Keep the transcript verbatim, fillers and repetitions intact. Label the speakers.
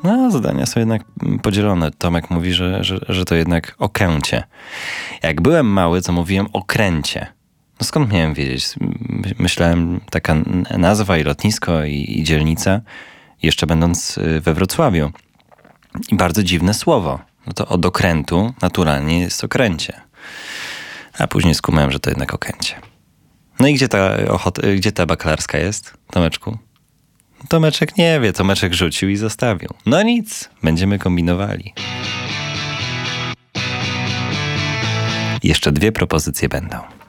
Speaker 1: No, zadania są jednak podzielone. Tomek mówi, że, że, że to jednak Okęcie. Jak byłem mały, to mówiłem Okręcie. No skąd miałem wiedzieć? Myślałem, taka nazwa i lotnisko i, i dzielnica, jeszcze będąc we Wrocławiu. I bardzo dziwne słowo. No to od okrętu naturalnie jest Okręcie. A później skumałem, że to jednak Okęcie. No i gdzie ta, ochota, gdzie ta bakalarska jest, Tomeczku? Tomeczek nie wie, Tomeczek rzucił i zostawił. No nic, będziemy kombinowali. Jeszcze dwie propozycje będą.